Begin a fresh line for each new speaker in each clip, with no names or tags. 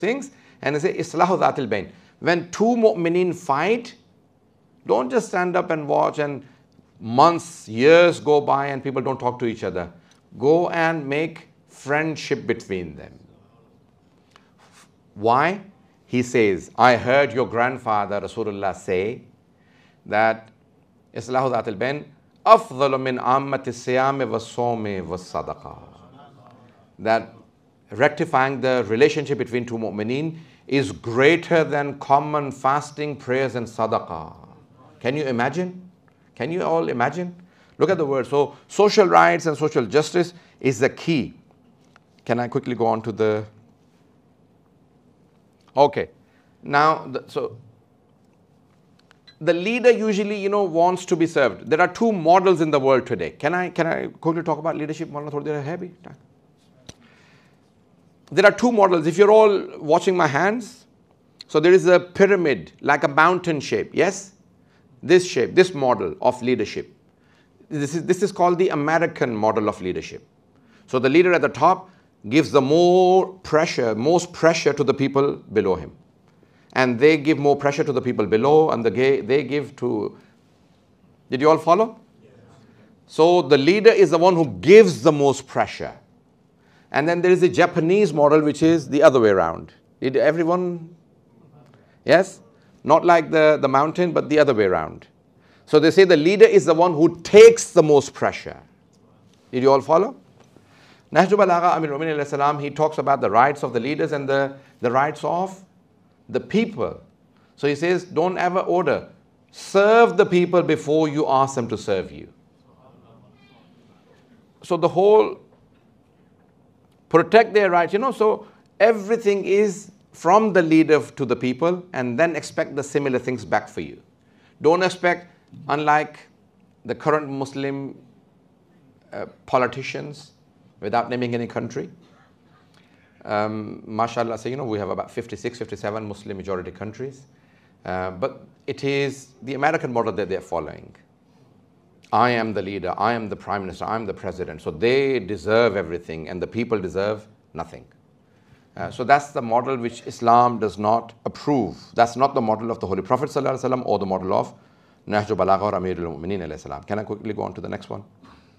things. And they say, Islahu Dhatil Bain. When two mu'mineen fight, don't just stand up and watch and months, years go by and people don't talk to each other. Go and make friendship between them. Why? He says, I heard your grandfather Rasulullah say that Islahu Dhatil Bain afdalu min ammati siyam wa sawmi wa sadaqa. That rectifying the relationship between two mu'mineen is greater than common fasting, prayers and sadaqah. Can you imagine? Can you all imagine? Look at the word. So social rights and social justice is the key. Can I quickly go on to the... Okay. Now, so the leader usually, wants to be served. There are two models in the world today. Can I quickly talk about leadership? There are two models. If you're all watching my hands, so there is a pyramid, like a mountain shape, yes? This shape, this model of leadership. This is called the American model of leadership. So the leader at the top gives the most pressure to the people below him. And they give more pressure to the people below, and they give to... Did you all follow? Yes. So the leader is the one who gives the most pressure. And then there is the Japanese model, which is the other way around. Did everyone? Yes? Not like the mountain, but the other way around. So they say the leader is the one who takes the most pressure. Did you all follow? Nahjul Balagha, Amir al-Mu'minin alayhi salam, he talks about the rights of the leaders and the rights of the people. So he says, don't ever order. Serve the people before you ask them to serve you. So the whole... Protect their rights, so everything is from the leader to the people, and then expect the similar things back for you. Don't expect, unlike the current Muslim politicians, without naming any country, mashallah, so we have about 56, 57 Muslim majority countries, but it is the American model that they're following. I am the leader, I am the prime minister, I am the president. So they deserve everything and the people deserve nothing. So that's the model which Islam does not approve. That's not the model of the Holy Prophet ﷺ or the model of Nahjul Balagha or Amir al-Mu'minin alayhi salam. Can I quickly go on to the next one?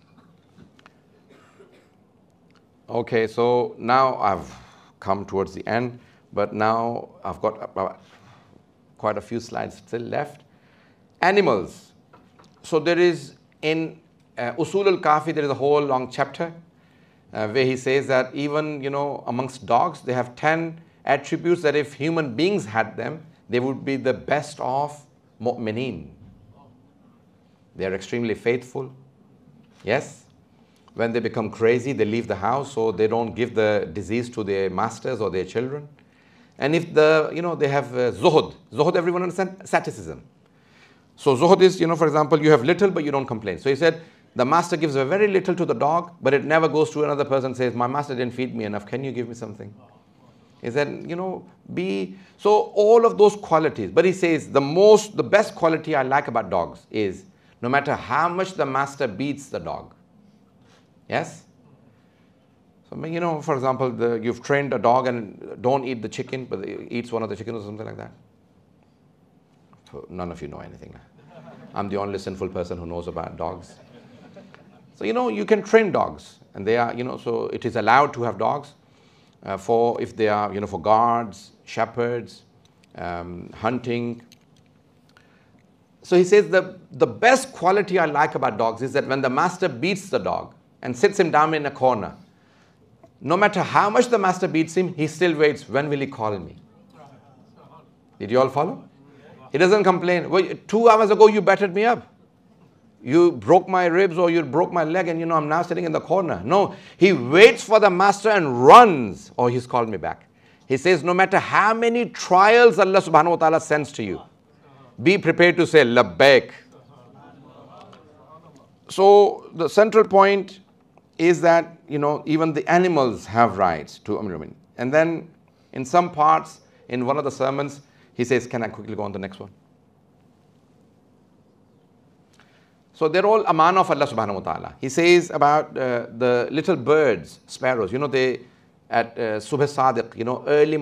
Okay, so now I've come towards the end, but now I've got quite a few slides still left. Animals. So there is in Usul al-Kafi, there is a whole long chapter where he says that even, amongst dogs, they have 10 attributes that if human beings had them, they would be the best of mu'mineen. They are extremely faithful. Yes? When they become crazy, they leave the house, so they don't give the disease to their masters or their children. And if they have zuhud. Zuhud, everyone understand? Asceticism. So zuhud is, for example, you have little, but you don't complain. So he said, the master gives a very little to the dog, but it never goes to another person and says, my master didn't feed me enough, can you give me something? He said, so all of those qualities. But he says, the best quality I like about dogs is, no matter how much the master beats the dog. Yes? So, for example, you've trained a dog and don't eat the chicken, but it eats one of the chickens or something like that. So none of you know anything. I'm the only sinful person who knows about dogs. So, you can train dogs, and they are, so it is allowed to have dogs if they are, for guards, shepherds, hunting. So he says the best quality I like about dogs is that when the master beats the dog and sits him down in a corner, no matter how much the master beats him, he still waits, when will he call me? Did you all follow? He doesn't complain. Well, 2 hours ago you battered me up. You broke my ribs or you broke my leg and I'm now sitting in the corner. No, he waits for the master and runs. Oh, he's called me back. He says, no matter how many trials Allah subhanahu wa ta'ala sends to you, be prepared to say, labbaik. So the central point is that, even the animals have rights to Amir al-Mu'minin. And then in some parts, in one of the sermons, he says, can I quickly go on to the next one? So they're all aman of Allah subhanahu wa ta'ala. He says about the little birds, sparrows, they at Subh Sadiq, early